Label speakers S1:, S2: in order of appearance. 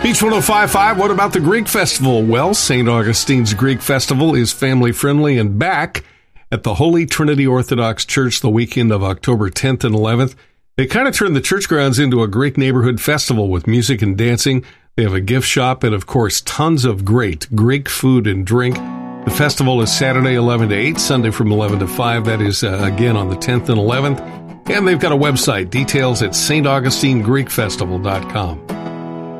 S1: Beach 105.5, what about the Greek Festival? Well, St. Augustine's Greek Festival is family-friendly and back at the Holy Trinity Orthodox Church the weekend of October 10th and 11th. They kind of turned the church grounds into a Greek neighborhood festival with music and dancing. They have a gift shop and, of course, tons of great Greek food and drink. The festival is Saturday 11 to 8, Sunday from 11 to 5. That is, again, on the 10th and 11th. And they've got a website, details at staugustineGreekFestival.com.